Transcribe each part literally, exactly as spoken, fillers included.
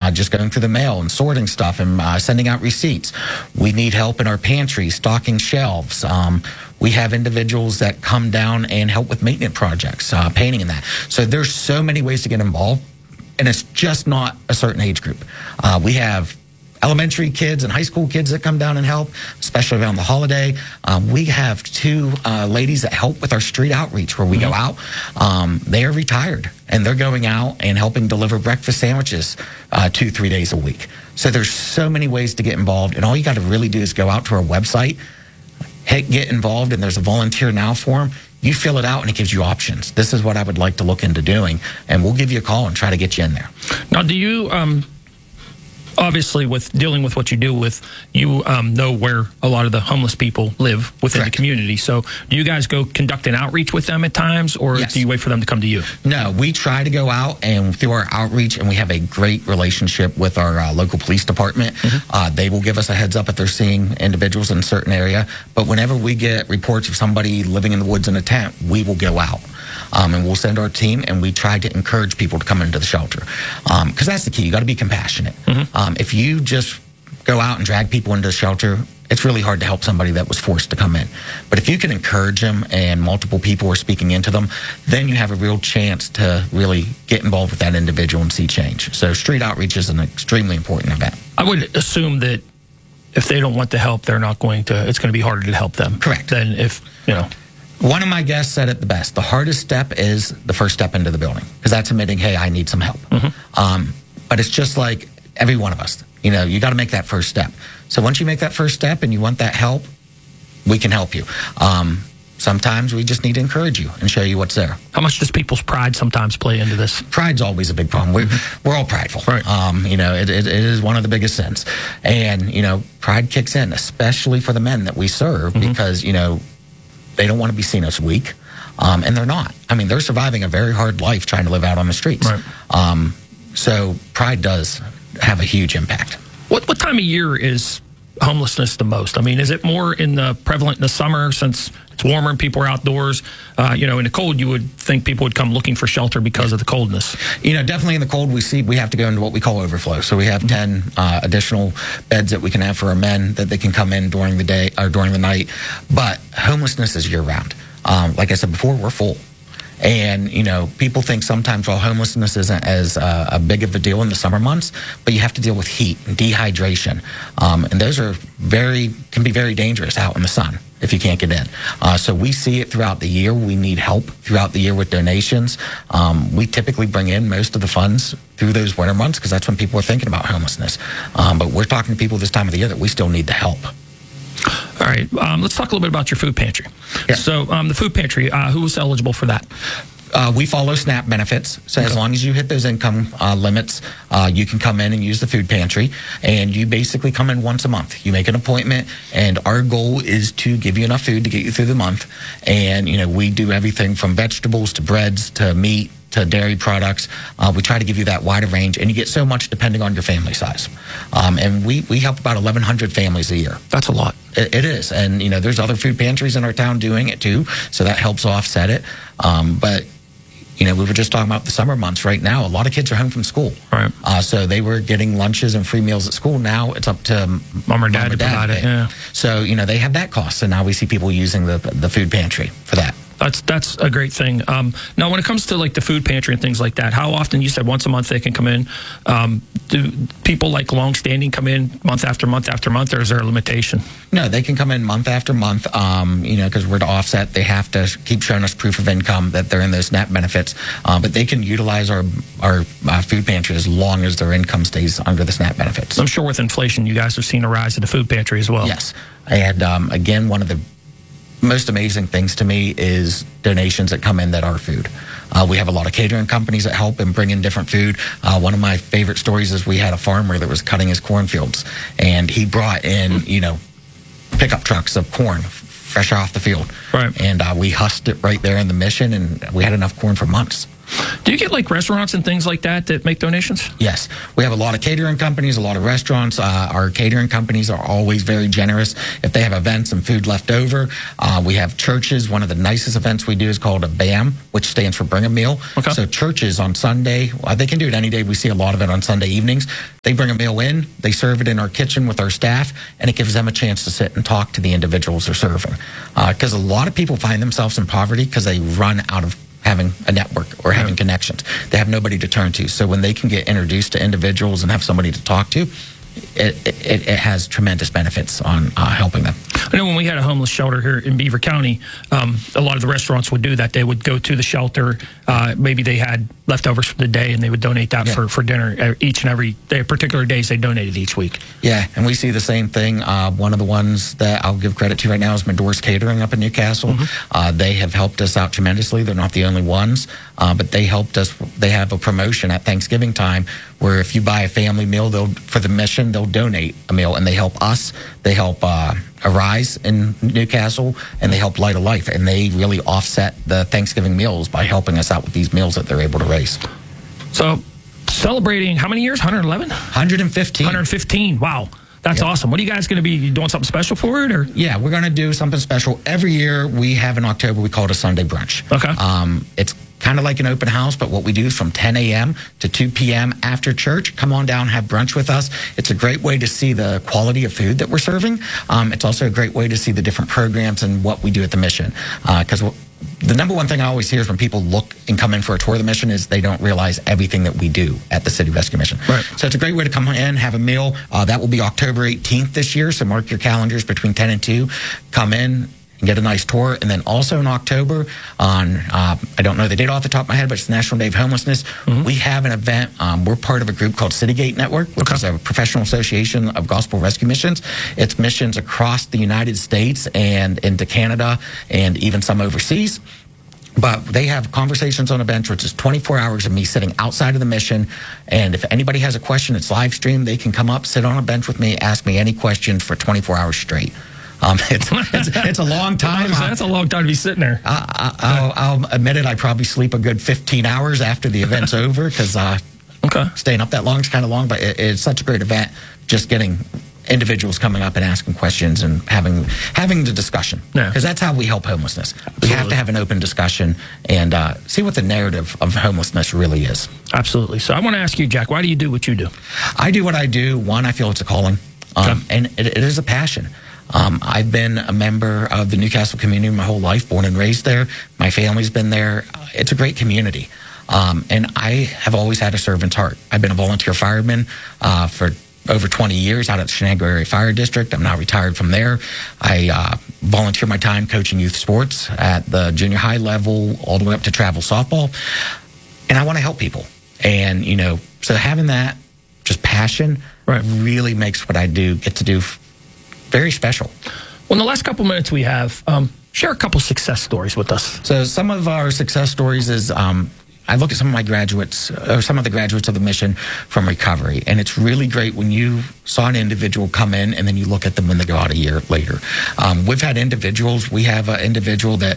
uh, just going through the mail and sorting stuff and uh, sending out receipts. We need help in our pantry, stocking shelves. Um, we have individuals that come down and help with maintenance projects, uh, painting and that. So there's so many ways to get involved, and it's just not a certain age group. Uh, we have elementary kids and high school kids that come down and help, especially around the holiday. Um, we have two uh, ladies that help with our street outreach where we mm-hmm. go out. Um, they are retired, and they're going out and helping deliver breakfast sandwiches uh, two, three days a week. So there's so many ways to get involved, and all you got to really do is go out to our website, hit get involved, and there's a volunteer now form. You fill it out, and it gives you options. This is what I would like to look into doing, and we'll give you a call and try to get you in there. Now, do you... Um Obviously, with dealing with what you do with, you um, know where a lot of the homeless people live within Correct. the community. So do you guys go conduct an outreach with them at times, or Yes. do you wait for them to come to you? No, we try to go out and through our outreach, and we have a great relationship with our uh, local police department. Mm-hmm. Uh, they will give us a heads up if they're seeing individuals in a certain area. But whenever we get reports of somebody living in the woods in a tent, we will go out. Um, and we'll send our team, and we try to encourage people to come into the shelter. Because um, that's the key. You got to be compassionate. Mm-hmm. Um, if you just go out and drag people into the shelter, it's really hard to help somebody that was forced to come in. But if you can encourage them and multiple people are speaking into them, then you have a real chance to really get involved with that individual and see change. So street outreach is an extremely important event. I would assume that if they don't want the help, they're not going to, it's going to be harder to help them. Correct. Than if, you know. One of my guests said it the best. The hardest step is the first step into the building, because that's admitting, hey, I need some help. Mm-hmm. Um, but it's just like every one of us. You know, you got to make that first step. So once you make that first step and you want that help, we can help you. Um, sometimes we just need to encourage you and show you what's there. How much does people's pride sometimes play into this? Pride's always a big problem. We're, we're all prideful. Right. Um, you know, it, it, it is one of the biggest sins. And, you know, pride kicks in, especially for the men that we serve, mm-hmm. because, you know, they don't want to be seen as weak, um, and they're not. I mean, they're surviving a very hard life trying to live out on the streets. Right. Um, so pride does have a huge impact. What what time of year is homelessness the most? I mean, is it more in the prevalent in the summer since it's warmer and people are outdoors? Uh, you know, in the cold, you would think people would come looking for shelter because of the coldness. You know, definitely in the cold, we see we have to go into what we call overflow. So we have ten uh, additional beds that we can have for our men that they can come in during the day or during the night. But homelessness is year round. Um, like I said before, we're full. And, you know, people think sometimes, well, homelessness isn't as uh, a big of a deal in the summer months, but you have to deal with heat and dehydration. Um, and those are very, can be very dangerous out in the sun if you can't get in. Uh, so we see it throughout the year. We need help throughout the year with donations. Um, we typically bring in most of the funds through those winter months because that's when people are thinking about homelessness. Um, but we're talking to people this time of the year that we still need the help. All right, um, let's talk a little bit about your food pantry. Yeah. So um, the food pantry, uh, who was eligible for that? Uh, we follow SNAP benefits. So okay. as long as you hit those income uh, limits, uh, you can come in and use the food pantry. And you basically come in once a month. You make an appointment, and our goal is to give you enough food to get you through the month. And, you know, we do everything from vegetables to breads to meat to dairy products. Uh, we try to give you that wider range, and you get so much depending on your family size. Um, and we, we help about eleven hundred families a year. That's a lot. It, it is. And, you know, there's other food pantries in our town doing it too, so that helps offset it. Um, but, you know, we were just talking about the summer months right now. A lot of kids are home from school. Right. Uh, so they were getting lunches and free meals at school. Now it's up to mom or dad, mom or to provide it. Yeah. So, you know, they have that cost. So now we see people using the the food pantry for that. That's that's a great thing. Um, now, when it comes to like the food pantry and things like that, how often, you said once a month they can come in. Um, do people like long-standing come in month after month after month, or is there a limitation? No, they can come in month after month, um, you know, because we're to offset. They have to keep showing us proof of income that they're in those SNAP benefits. Uh, but they can utilize our, our uh, food pantry as long as their income stays under the SNAP benefits. I'm sure with inflation, you guys have seen a rise in the food pantry as well. Yes. And, um, again, one of the most amazing things to me is donations that come in that are food. Uh, we have a lot of catering companies that help and bring in different food. Uh, one of my favorite stories is we had a farmer that was cutting his cornfields, and he brought in, you know, pickup trucks of corn fresh off the field. Right. And uh, we husked it right there in the mission, and we had enough corn for months. Do you get like restaurants and things like that that make donations? Yes, we have a lot of catering companies, a lot of restaurants. Uh, our catering companies are always very generous. If they have events and food left over, uh, we have churches. One of the nicest events we do is called a B A M, which stands for Bring a Meal. Okay. So churches on Sunday, uh, they can do it any day. We see a lot of it on Sunday evenings. They bring a meal in, they serve it in our kitchen with our staff, and it gives them a chance to sit and talk to the individuals they're serving. Because uh, a lot of people find themselves in poverty because they run out of having a network or having connections. They have nobody to turn to. So when they can get introduced to individuals and have somebody to talk to, it, it, it has tremendous benefits on uh, helping them. I know when we had a homeless shelter here in Beaver County, um, a lot of the restaurants would do that. They would go to the shelter. Uh, maybe they had leftovers from the day, and they would donate that yeah. for, for dinner each and every day. Particular days they donated each week. Yeah, and we see the same thing. Uh, one of the ones that I'll give credit to right now is Medore's Catering up in Newcastle. Mm-hmm. Uh, they have helped us out tremendously. They're not the only ones, uh, but they helped us. They have a promotion at Thanksgiving time where if you buy a family meal, they'll for the mission, they'll donate a meal, and they help us. They help uh, Arise in Newcastle, and they help Light of Life, and they really offset the Thanksgiving meals by helping us out with these meals that they're able to raise. So, celebrating how many years? one hundred eleven? one hundred fifteen. one hundred fifteen. Wow. That's yep. awesome. What are you guys going to be doing something special for it? Or? Yeah, we're going to do something special. Every year we have in October, we call it a Sunday brunch. Okay. Um, it's kind of like an open house, but what we do is from ten a.m. to two p.m. after church. Come on down, have brunch with us. It's a great way to see the quality of food that we're serving. Um, it's also a great way to see the different programs and what we do at the mission. Because uh, the number one thing I always hear is when people look and come in for a tour of the mission is they don't realize everything that we do at the City Rescue Mission. Right. So it's a great way to come in, have a meal. Uh, that will be October eighteenth this year, so mark your calendars between ten and two. Come in and get a nice tour. And then also in October, on uh, I don't know the date off the top of my head, but it's National Day of Homelessness. Mm-hmm. We have an event. Um, we're part of a group called Citygate Network, which okay. is a professional association of gospel rescue missions. It's missions across the United States and into Canada and even some overseas. But they have conversations on a bench, which is twenty-four hours of me sitting outside of the mission. And if anybody has a question, it's live streamed. They can come up, sit on a bench with me, ask me any question for twenty-four hours straight. Um, it's, it's it's a long time. That's a long time to be sitting there. I, I, I'll, I'll admit it. I probably sleep a good fifteen hours after the event's over because uh, okay. staying up that long is kind of long. But it, it's such a great event. Just getting individuals coming up and asking questions and having having the discussion, because yeah. that's how we help homelessness. Absolutely. We have to have an open discussion and uh, see what the narrative of homelessness really is. Absolutely. So I want to ask you, Jack, why do you do what you do? I do what I do. One, I feel it's a calling, um, okay. and it, it is a passion. Um, I've been a member of the Newcastle community my whole life, born and raised there. My family's been there. It's a great community. Um, and I have always had a servant's heart. I've been a volunteer fireman uh, for over twenty years out at the Chenango Area Fire District. I'm now retired from there. I uh, volunteer my time coaching youth sports at the junior high level all the way up to travel softball. And I want to help people. And, you know, so having that just passion right. really makes what I do, get to do very special. Well, in the last couple minutes we have, um, share a couple success stories with us. So some of our success stories is um, I look at some of my graduates, or some of the graduates of the mission from recovery, and it's really great when you saw an individual come in and then you look at them when they go out a year later. Um, we've had individuals, we have an individual that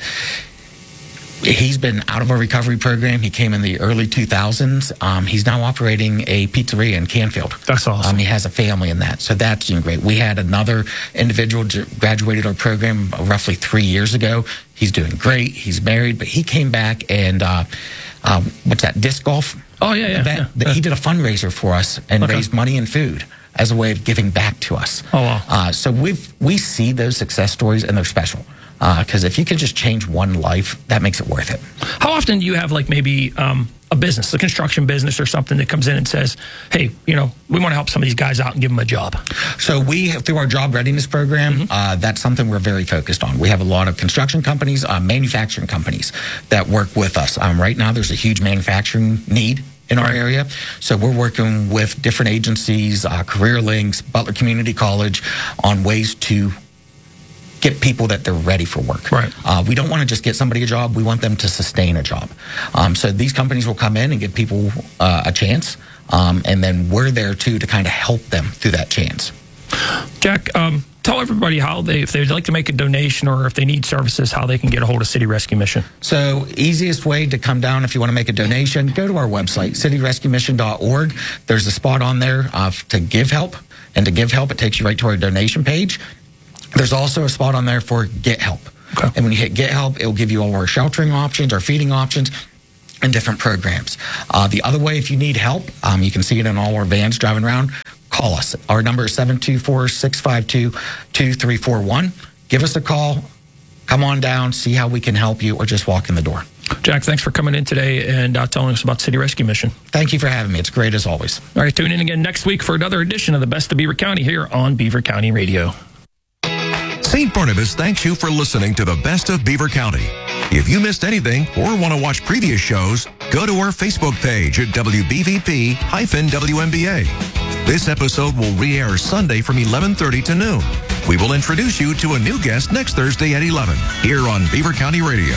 he's been out of our recovery program. He came in the early two thousands. Um, he's now operating a pizzeria in Canfield. That's awesome. Um, he has a family in that. So that's doing great. We had another individual graduated our program roughly three years ago. He's doing great. He's married, but he came back and, uh, um, what's that, disc golf? Oh, yeah, yeah. Event, yeah. He did a fundraiser for us and okay. raised money and food as a way of giving back to us. Oh, wow. Uh, so we've, we see those success stories, and they're special. Because uh, if you can just change one life, that makes it worth it. How often do you have, like, maybe um, a business, a construction business or something that comes in and says, hey, you know, we want to help some of these guys out and give them a job? So we, through our job readiness program, mm-hmm. uh, that's something we're very focused on. We have a lot of construction companies, uh, manufacturing companies that work with us. Um, right now, there's a huge manufacturing need in our area. So we're working with different agencies, uh, Career Links, Butler Community College, on ways to get people that they're ready for work. Right. Uh, we don't want to just get somebody a job. We want them to sustain a job. Um, so these companies will come in and give people uh, a chance. Um, and then we're there, too, to kind of help them through that chance. Jack, um, tell everybody how they, if they'd like to make a donation or if they need services, how they can get a hold of City Rescue Mission. So easiest way to come down if you want to make a donation, go to our website, city rescue mission dot org. There's a spot on there uh, to give help. And to give help, it takes you right to our donation page. There's also a spot on there for get help. Okay. And when you hit get help, it will give you all our sheltering options, our feeding options, and different programs. Uh, the other way, if you need help, um, you can see it in all our vans driving around, call us. Our number is seven two four, six five two, two three four one. Give us a call. Come on down, see how we can help you, or just walk in the door. Jack, thanks for coming in today and uh, telling us about City Rescue Mission. Thank you for having me. It's great as always. All right, tune in again next week for another edition of the Best of Beaver County here on Beaver County Radio. Saint Barnabas thanks you for listening to the Best of Beaver County. If you missed anything or want to watch previous shows, go to our Facebook page at W B V P W M B A. This episode will re-air Sunday from eleven thirty to noon. We will introduce you to a new guest next Thursday at eleven here on Beaver County Radio.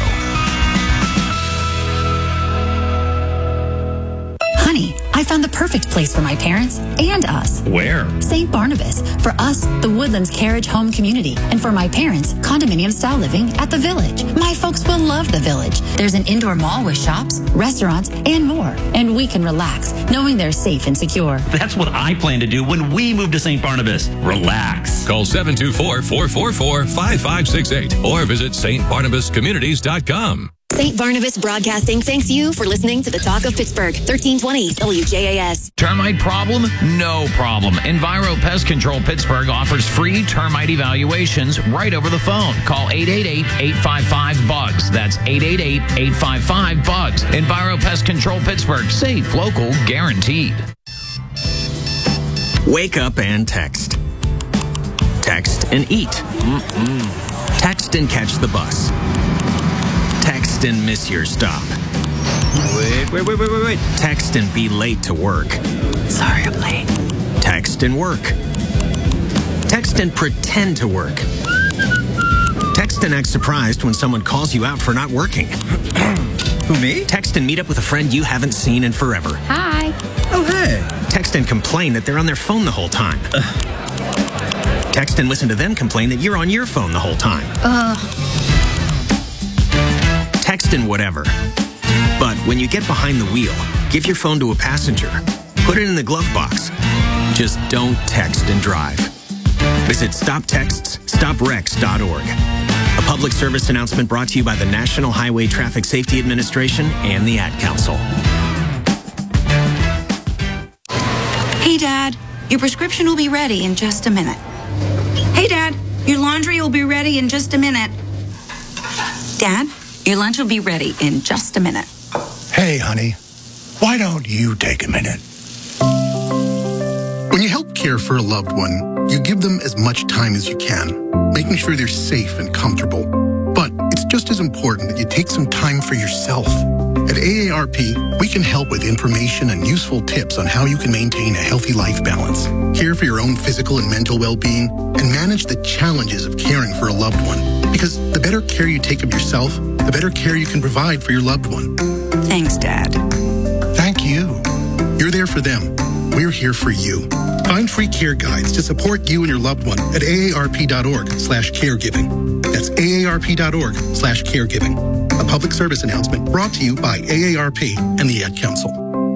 Honey, I found the perfect place for my parents and us. Where? Saint Barnabas. For us, the Woodlands Carriage Home Community. And for my parents, condominium-style living at the Village. My folks will love the Village. There's an indoor mall with shops, restaurants, and more. And we can relax, knowing they're safe and secure. That's what I plan to do when we move to Saint Barnabas. Relax. Call seven two four, four four four, five five six eight or visit s t barnabas communities dot com. Saint Barnabas Broadcasting thanks you for listening to the Talk of Pittsburgh, thirteen twenty W J A S. Termite problem? No problem. Enviro Pest Control Pittsburgh offers free termite evaluations right over the phone. Call eight eight eight, eight five five, B U G S. That's eight eight eight, eight five five, B U G S. Enviro Pest Control Pittsburgh. Safe, local, guaranteed. Wake up and text. Text and eat. Mm-mm. Text and catch the bus. Text and miss your stop. Wait, wait, wait, wait, wait, wait. Text and be late to work. Sorry, I'm late. Text and work. Text and pretend to work. Text and act surprised when someone calls you out for not working. Who, me? Text and meet up with a friend you haven't seen in forever. Hi. Oh, hey. Text and complain that they're on their phone the whole time. Uh. Text and listen to them complain that you're on your phone the whole time. Ugh. Text and whatever. But when you get behind the wheel, give your phone to a passenger. Put it in the glove box. Just don't text and drive. Visit stop texts stop wrecks dot org. A public service announcement brought to you by the National Highway Traffic Safety Administration and the Ad Council. Hey, Dad, your prescription will be ready in just a minute. Hey, Dad, your laundry will be ready in just a minute. Dad, your lunch will be ready in just a minute. Hey, honey, why don't you take a minute? When you help care for a loved one, you give them as much time as you can, making sure they're safe and comfortable. But it's just as important that you take some time for yourself. At A A R P, we can help with information and useful tips on how you can maintain a healthy life balance, care for your own physical and mental well-being, and manage the challenges of caring for a loved one. Because the better care you take of yourself, the better care you can provide for your loved one. Thanks, Dad. Thank you. You're there for them. We're here for you. Find free care guides to support you and your loved one at A A R P dot org slash caregiving. That's A A R P dot org slash caregiving. A public service announcement brought to you by A A R P and the Ad Council.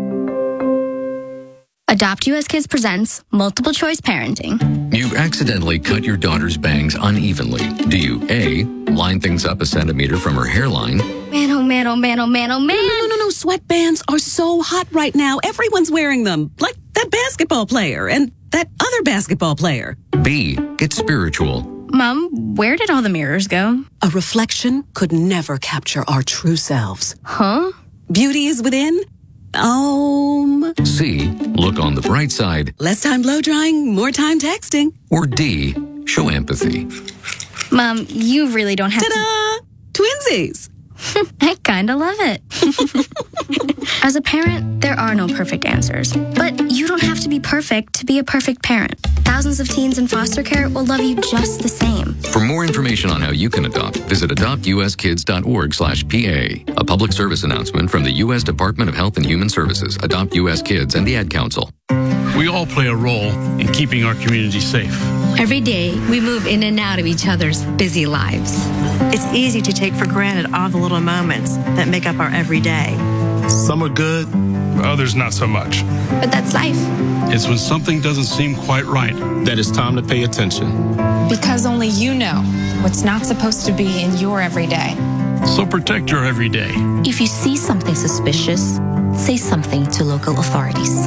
Adopt U S Kids presents Multiple Choice Parenting. You've accidentally cut your daughter's bangs unevenly. Do you A, line things up a centimeter from her hairline? Man, oh man, oh man, oh man, oh man. No, no, no, no. Sweatbands are so hot right now. Everyone's wearing them. Like that basketball player and that other basketball player. B, get spiritual. Mom, where did all the mirrors go? A reflection could never capture our true selves. Huh? Beauty is within. Um. C, look on the bright side. Less time blow drying, more time texting. Or D, show empathy. Mom, you really don't have Ta-da! to... Twinsies! I kinda love it. As a parent, there are no perfect answers. But you don't have to be perfect to be a perfect parent. Thousands of teens in foster care will love you just the same. For more information on how you can adopt, visit adopt u s kids dot org slash P A. A public service announcement from the U S Department of Health and Human Services, Adopt U S Kids, and the Ad Council. We all play a role in keeping our community safe. Every day, we move in and out of each other's busy lives. It's easy to take for granted all the little moments that make up our everyday. Some are good, others not so much. But that's life. It's when something doesn't seem quite right that it's time to pay attention. Because only you know what's not supposed to be in your everyday. So protect your everyday. If you see something suspicious, say something to local authorities.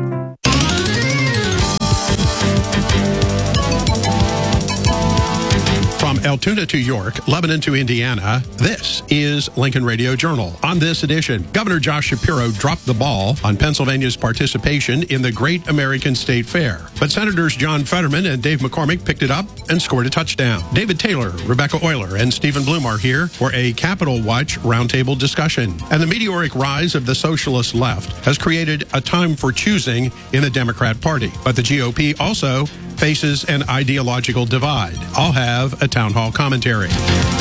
From Altoona to York, Lebanon to Indiana, this is Lincoln Radio Journal. On this edition, Governor Josh Shapiro dropped the ball on Pennsylvania's participation in the Great American State Fair. But Senators John Fetterman and Dave McCormick picked it up and scored a touchdown. David Taylor, Rebecca Euler, and Stephen Bloom are here for a Capitol Watch roundtable discussion. And the meteoric rise of the socialist left has created a time for choosing in the Democrat Party. But the G O P also faces an ideological divide. I'll have a town hall commentary.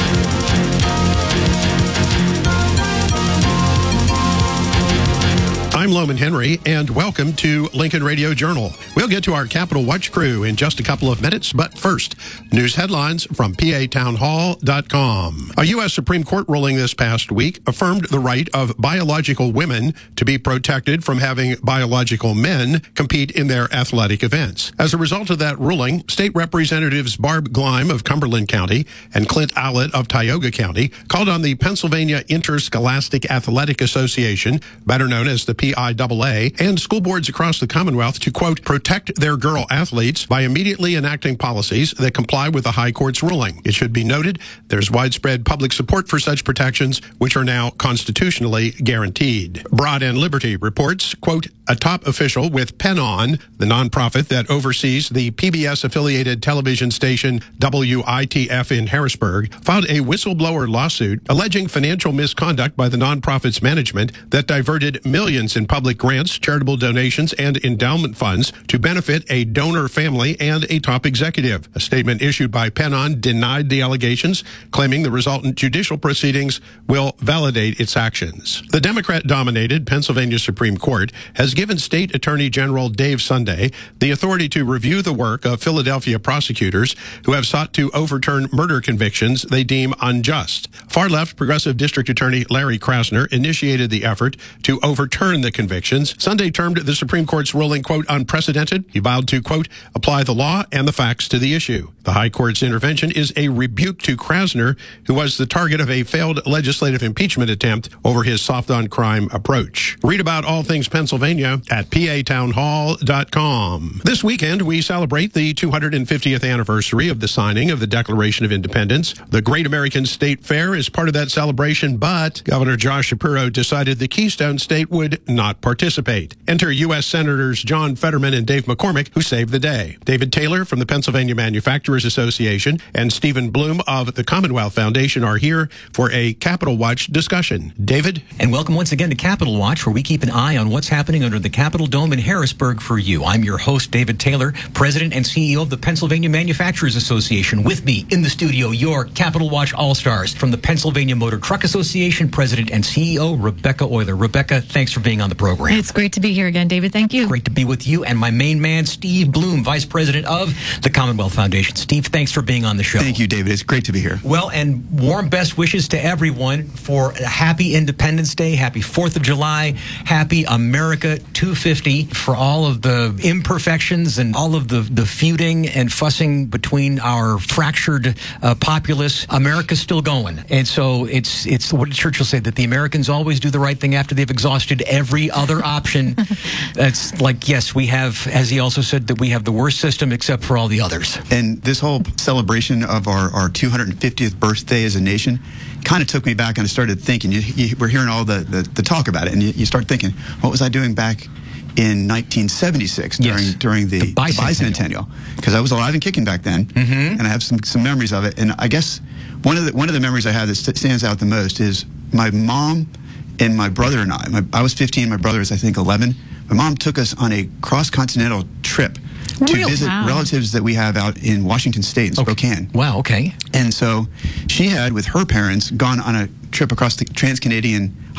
I'm Loman Henry, and welcome to Lincoln Radio Journal. We'll get to our Capitol Watch crew in just a couple of minutes, but first, news headlines from P A town hall dot com. A U S Supreme Court ruling this past week affirmed the right of biological women to be protected from having biological men compete in their athletic events. As a result of that ruling, State Representatives Barb Gleim of Cumberland County and Clint Allett of Tioga County called on the Pennsylvania Interscholastic Athletic Association, better known as the P I A A, and school boards across the Commonwealth to, quote, protect their girl athletes by immediately enacting policies that comply with the High Court's ruling. It should be noted there's widespread public support for such protections, which are now constitutionally guaranteed. Broad and Liberty reports, quote, a top official with Pennon, the nonprofit that oversees the P B S-affiliated television station W I T F in Harrisburg, filed a whistleblower lawsuit alleging financial misconduct by the nonprofit's management that diverted millions in public grants, charitable donations, and endowment funds to benefit a donor family and a top executive. A statement issued by Pennon denied the allegations, claiming the resultant judicial proceedings will validate its actions. The Democrat-dominated Pennsylvania Supreme Court has given State Attorney General Dave Sunday the authority to review the work of Philadelphia prosecutors who have sought to overturn murder convictions they deem unjust. Far-left Progressive District Attorney Larry Krasner initiated the effort to overturn the convictions. Sunday termed the Supreme Court's ruling, quote, unprecedented. He vowed to, quote, apply the law and the facts to the issue. The High Court's intervention is a rebuke to Krasner, who was the target of a failed legislative impeachment attempt over his soft-on-crime approach. Read about all things Pennsylvania at P A town hall dot com. This weekend, we celebrate the two hundred fiftieth anniversary of the signing of the Declaration of Independence. The Great American State Fair is part of that celebration, but Governor Josh Shapiro decided the Keystone State would not participate. Enter U S Senators John Fetterman and Dave McCormick, who saved the day. David Taylor from the Pennsylvania Manufacturers Association and Stephen Bloom of the Commonwealth Foundation are here for a Capitol Watch discussion. David? And welcome once again to Capitol Watch, where we keep an eye on what's happening under the Capitol Dome in Harrisburg for you. I'm your host, David Taylor, President and C E O of the Pennsylvania Manufacturers Association. With me in the studio, your Capitol Watch All-Stars from the Pennsylvania Motor Truck Association, President and C E O Rebecca Euler. Rebecca, thanks for being on the program. It's great to be here again, David. Thank you. Great to be with you. And my main man, Steve Bloom, Vice President of the Commonwealth Foundation. Steve, thanks for being on the show. Thank you, David. It's great to be here. Well, and warm best wishes to everyone for a happy Independence Day, happy fourth of July, happy America two fifty, for all of the imperfections and all of the, the feuding and fussing between our fractured uh, populace. America's still going. And so it's, it's what did Churchill say, that the Americans always do the right thing after they've exhausted every other option. That's like, yes, we have, as he also said, that we have the worst system except for all the others. And this whole celebration of our, our two hundred fiftieth birthday as a nation kind of took me back, and I started thinking, you, you, we're hearing all the, the, the talk about it, and you, you start thinking, what was I doing back in nineteen seventy-six during Yes. during the, The bicentennial. Because I was alive and kicking back then, Mm-hmm. and I have some, some memories of it. And I guess one of the one of the memories I have that st- stands out the most is my mom and my brother and I. My, I was fifteen, my brother was, I think, eleven. My mom took us on a cross-continental trip to Real? visit Wow. relatives that we have out in Washington State, in Spokane. Wow, okay. And so she had, with her parents, gone on a trip across the Trans-Canadian Highway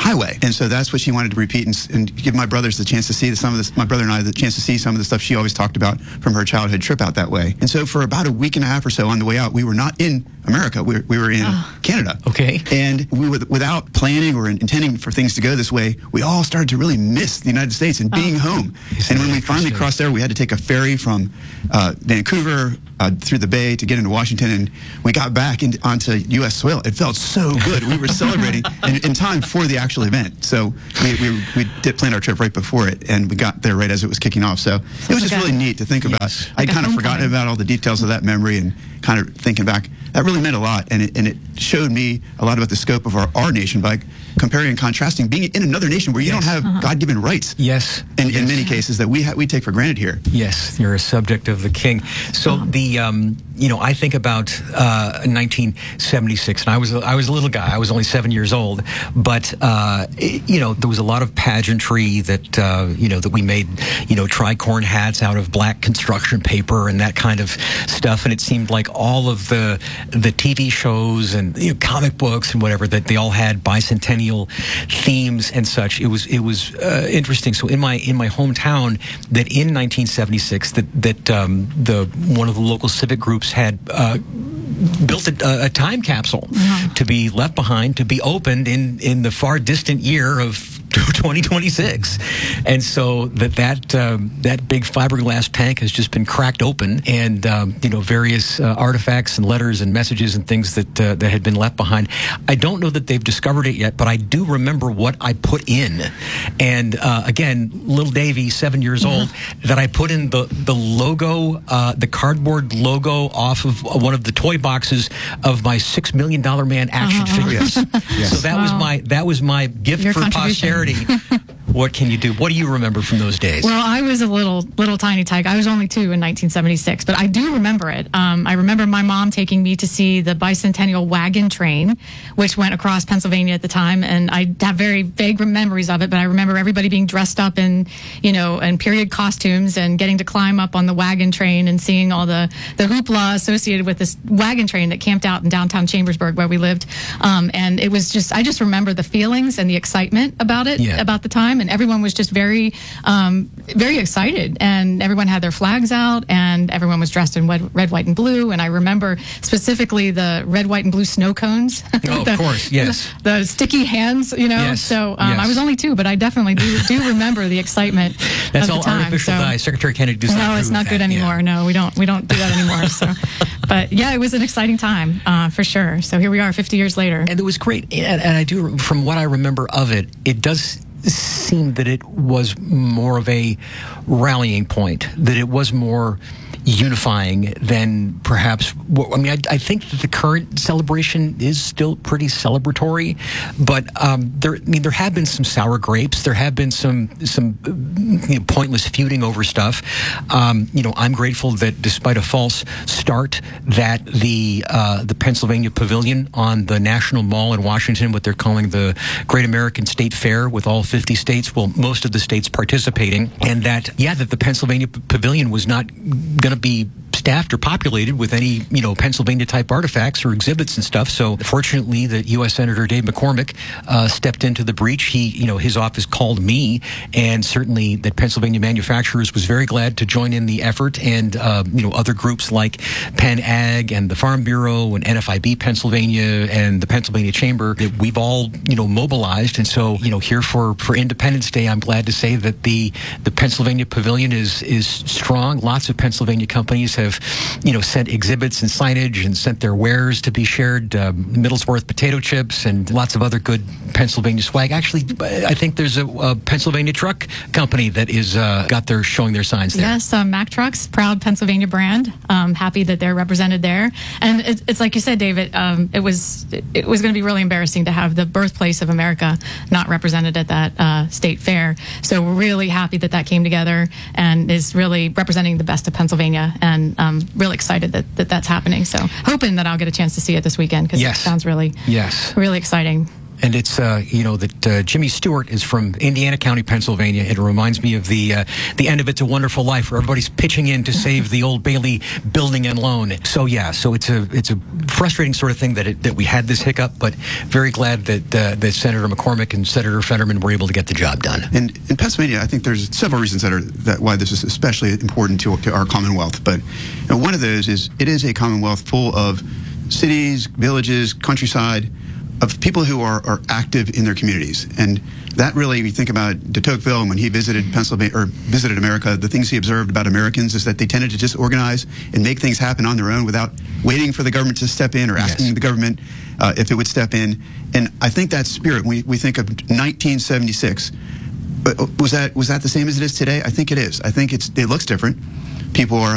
highway. And so that's what she wanted to repeat and, and give my brothers the chance to see some of this, my brother and I the chance to see some of the stuff she always talked about from her childhood trip out that way. And so for about a week and a half or so on the way out, we were not in America. We were, we were in oh. Canada. Okay. And we were, without planning or intending for things to go this way, we all started to really miss the United States and being oh. home. And when we finally crossed there, we had to take a ferry from uh, Vancouver uh, through the bay to get into Washington, and we got back in, onto U S soil. It felt so good. We were celebrating in, in time for the actual event. So we, we, we did plan our trip right before it, and we got there right as it was kicking off. So it was just really neat to think about. Yes. I'd kind of forgotten about all the details of that memory, and kind of thinking back, that really meant a lot, and it, and it showed me a lot about the scope of our, our nation by comparing and contrasting being in another nation where you yes. don't have uh-huh. God-given rights. Yes. In, yes. in many cases that we ha- we take for granted here. Yes, you're a subject of the king. So uh-huh. the um, you know, I think about uh, nineteen seventy-six, and I was I was a little guy. I was only seven years old, but uh, it, you know, there was a lot of pageantry that uh, you know that we made, you know, tricorn hats out of black construction paper and that kind of stuff, and it seemed like all of the the T V shows and you know, comic books and whatever, that they all had bicentennial themes and such. It was it was uh, interesting. So in my in my hometown, that in nineteen seventy-six, that that um, the one of the local civic groups had uh, built a, a time capsule wow. to be left behind, to be opened in in the far distant year of twenty twenty-six, and so that that um, that big fiberglass tank has just been cracked open, and um, you know various uh, artifacts and letters and messages and things that uh, that had been left behind. I don't know that they've discovered it yet, but I do remember what I put in, and uh, again, little Davy, seven years mm-hmm. old, that I put in the the logo, uh, the cardboard logo off of one of the toy boxes of my Six Million Dollar Man action uh-huh. figures. yes. So that wow. was my that was my gift Your for posterity. What can you do? What do you remember from those days? Well, I was a little, little tiny tyke. I was only two in nineteen seventy-six, but I do remember it. Um, I remember my mom taking me to see the bicentennial wagon train, which went across Pennsylvania at the time, and I have very vague memories of it. But I remember everybody being dressed up in, you know, in period costumes and getting to climb up on the wagon train and seeing all the the hoopla associated with this wagon train that camped out in downtown Chambersburg where we lived. Um, and it was just, I just remember the feelings and the excitement about it, yeah. about the time. And everyone was just very, um, very excited, and everyone had their flags out, and everyone was dressed in red, red, white, and blue. And I remember specifically the red, white, and blue snow cones. Oh, the, of course, yes. The, the sticky hands, you know. Yes. So um, yes. I was only two, but I definitely do, do remember the excitement. That's of all the time. artificial so, dye. Secretary Kennedy does not. No, it's not good that. anymore. Yeah. No, we don't. We don't do that anymore. So, but yeah, it was an exciting time uh, for sure. So here we are, fifty years later, and it was great. And, and I do, from what I remember of it, it does seemed that it was more of a rallying point, that it was more unifying than perhaps, I mean, I, I think that the current celebration is still pretty celebratory, but um, there, I mean, there have been some sour grapes. There have been some some you know, pointless feuding over stuff. Um, you know, I'm grateful that despite a false start, that the uh, the Pennsylvania Pavilion on the National Mall in Washington, what they're calling the Great American State Fair, with all fifty states, well, most of the states participating, and that, yeah, that the Pennsylvania P- Pavilion was not going to be staffed or populated with any, you know, Pennsylvania type artifacts or exhibits and stuff. So fortunately, that U S Senator Dave McCormick uh, stepped into the breach. He, you know, his office called me, and certainly that Pennsylvania Manufacturers was very glad to join in the effort, and uh, you know, other groups like Penn Ag and the Farm Bureau and N F I B Pennsylvania and the Pennsylvania Chamber, that we've all, you know, mobilized. And so, you know, here for for Independence Day, I'm glad to say that the the Pennsylvania Pavilion is is strong. Lots of Pennsylvania companies have, you know, sent exhibits and signage and sent their wares to be shared. Uh, Middlesworth potato chips and lots of other good Pennsylvania swag. Actually, I think there's a, a Pennsylvania truck company that is uh, got their showing their signs there. Yes, um, Mack Trucks, proud Pennsylvania brand. Um, happy that they're represented there. And it's, it's like you said, David. Um, it was it, it was going to be really embarrassing to have the birthplace of America not represented at that uh, state fair. So we're really happy that that came together and is really representing the best of Pennsylvania. And I'm really excited that, that that's happening. So hoping that I'll get a chance to see it this weekend, because yes. it sounds really, yes. really exciting. and it's uh, you know that uh, Jimmy Stewart is from Indiana County, Pennsylvania. It reminds me of the uh, the end of It's a Wonderful Life, where everybody's pitching in to save the Old Bailey building and loan. So yeah, so it's a it's a frustrating sort of thing that it, that we had this hiccup, but very glad that uh, that Senator McCormick and Senator Fetterman were able to get the job done. And in Pennsylvania, I think there's several reasons that are that why this is especially important to, to our Commonwealth. But you know, one of those is it is a Commonwealth full of cities, villages, countryside, of people who are, are active in their communities. And that really, you think about de Tocqueville, and when he visited Pennsylvania, or visited America, the things he observed about Americans is that they tended to just organize and make things happen on their own without waiting for the government to step in or asking yes. the government uh, if it would step in. And I think that spirit, we, we think of nineteen seventy-six, but was that, was that the same as it is today? I think it is. I think it's, it looks different. People are